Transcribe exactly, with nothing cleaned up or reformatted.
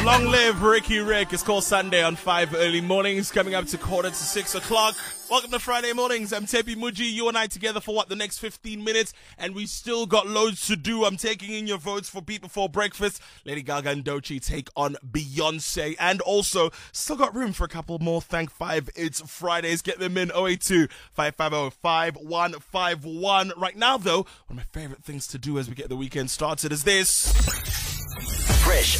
Long live Ricky Rick. It's called Sunday on five early mornings, coming up to quarter to six o'clock. Welcome to Friday mornings. I'm Tepi Muji. You and I together for what, the next fifteen minutes, and we still got loads to do. I'm taking in your votes for Beat Before Breakfast. Lady Gaga and Doechii take on Beyonce, and also still got room for a couple more Thank Five. It's Fridays. Get them in oh eight two, five five oh, five one five one. Right now, though, one of my favorite things to do as we get the weekend started is this. Fresh